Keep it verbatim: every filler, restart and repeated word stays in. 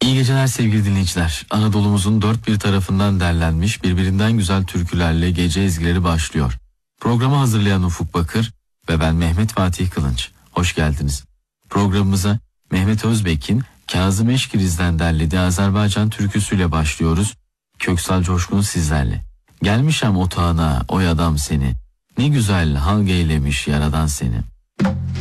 İyi geceler sevgili dinleyiciler. Anadolu'muzun dört bir tarafından derlenmiş birbirinden güzel türkülerle gece ezgileri başlıyor. Programı hazırlayan Ufuk Bakır ve ben Mehmet Fatih Kılınç. Hoş geldiniz. Programımıza Mehmet Özbek'in Kazım Eşkiriz'den derlediği Azerbaycan türküsüyle başlıyoruz. Köksal Coşkun sizlerle. Gelmişem otağına oy adam seni. Ne güzel halk eylemiş yaradan seni.